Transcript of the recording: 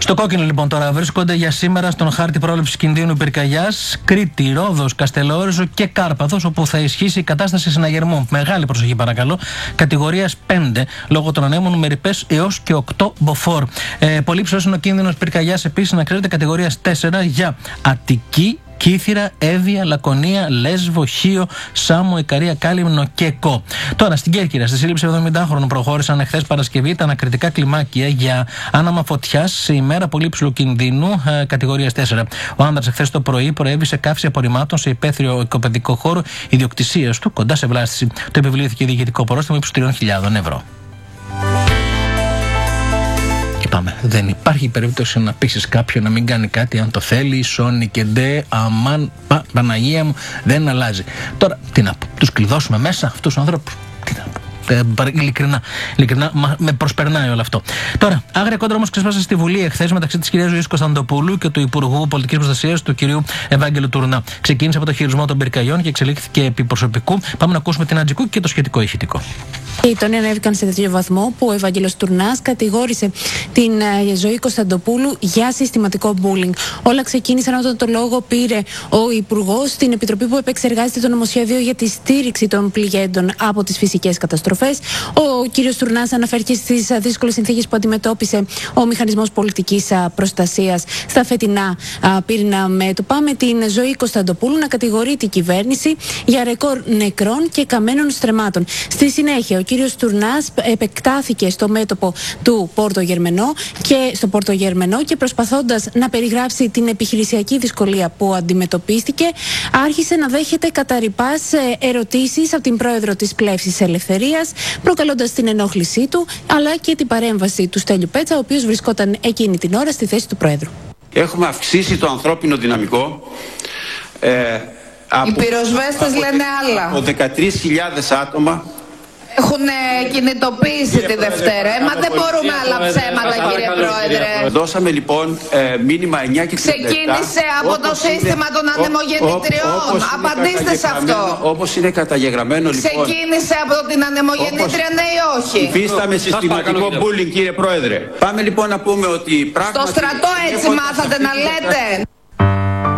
Στο κόκκινο λοιπόν τώρα βρίσκονται για σήμερα στον χάρτη πρόληψης κινδύνου πυρκαγιάς Κρήτη, Ρόδος, Καστελόριζο και Κάρπαθος, όπου θα ισχύσει η κατάσταση συναγερμού. Μεγάλη προσοχή παρακαλώ. Κατηγορίας 5 λόγω των ανέμων με ρηπές έως και 8 μποφόρ. Πολύ ψηλός είναι ο κίνδυνος πυρκαγιάς επίσης, να ξέρετε, κατηγορίας 4 για Αττική, Κύθυρα, Εύβοια, Λακωνία, Λέσβο, Χίο, Σάμο, Ικαρία, Κάλυμνο και Κο. Τώρα στην Κέρκυρα, στη σύλληψη 70χρονων προχώρησαν εχθές Παρασκευή τα ανακριτικά κλιμάκια για άναμα φωτιάς σε ημέρα πολύ υψηλού κινδύνου κατηγορίας 4. Ο άνδρας εχθές το πρωί προέβησε καύση απορριμμάτων σε υπαίθριο οικοπαιδικό χώρο ιδιοκτησίας του κοντά σε βλάστηση. Το επιβλήθηκε διοικητικό πρόστιμο ύψους 3.000 ευρώ. Πάμε. Δεν υπάρχει περίπτωση να πείσεις κάποιον να μην κάνει κάτι αν το θέλει. Σόνι και ντε, αμάν, Παναγία μου, δεν αλλάζει. Τώρα, τι να πω, τους κλειδώσουμε μέσα αυτούς τους ανθρώπους. Τι να πω. Ειλικρινά, με προσπερνάει όλο αυτό. Τώρα, άγρια κόντρα όμως ξέσπασε στη Βουλή εχθές μεταξύ της κυρίας Ζωής Κωνσταντοπούλου και του Υπουργού Πολιτικής Προστασίας, του κυρίου Ευάγγελου Τουρνά. Ξεκίνησε από το χειρισμό των πυρκαγιών και εξελίχθηκε επί προσωπικού. Πάμε να ακούσουμε την Ατζικού και το σχετικό ηχητικό. Οι τόνοι ανέβηκαν σε τέτοιο βαθμό που ο Ευάγγελος Τουρνάς κατηγόρησε την Ζωή Κωνσταντοπούλου για συστηματικό bullying. Όλα ξεκίνησαν όταν το λόγο πήρε ο Υπουργός στην Επιτροπή που επεξεργάζεται το νομοσχέδιο για τη στήριξη των πληγέντων από τις φυσικές καταστροφές. Ο κύριος Τουρνάς αναφέρθηκε στις δύσκολες συνθήκες που αντιμετώπισε ο Μηχανισμός Πολιτικής Προστασίας στα φετινά πύριννα μέτωπα, με την Ζωή Κωνσταντοπούλου να κατηγορεί την κυβέρνηση για ρεκόρ νεκρών και καμένων στρεμμάτων. Στη συνέχεια, ο κύριος Τουρνάς επεκτάθηκε στο μέτωπο του Πόρτο Γερμενό και προσπαθώντας να περιγράψει την επιχειρησιακή δυσκολία που αντιμετωπίστηκε, άρχισε να δέχεται κατά ρηπάς ερωτήσεις από την πρόεδρο της Πλεύσης Ελευθερίας, προκαλώντας την ενόχλησή του αλλά και την παρέμβαση του Στέλιου Πέτσα, ο οποίος βρισκόταν εκείνη την ώρα στη θέση του πρόεδρου. Έχουμε αυξήσει το ανθρώπινο δυναμικό. Οι πυροσβέστες λένε άλλα. Από 13.000 άτομα έχουν κινητοποίησει τη Δευτέρα. Μα δεν μπορούμε άλλα ψέματα, κύριε Πρόεδρε. Δώσαμε λοιπόν μήνυμα 9 και 37. Ξεκίνησε από το σύστημα των ανεμογεννητριών. Απαντήστε σε αυτό. Όπως είναι καταγεγραμμένο λοιπόν. Ξεκίνησε από την ανεμογεννήτρια, ναι ή όχι? Υφίσταμε συστηματικό bullying, κύριε Πρόεδρε. Πάμε λοιπόν να πούμε ότι πράγματι. Στο στρατό έτσι μάθατε να λέτε.